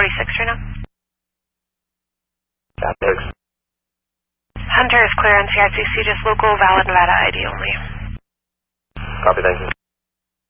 46 right now. Got it. Hunter is clear on CICC, just local valid Nevada ID only. Copy, thank you.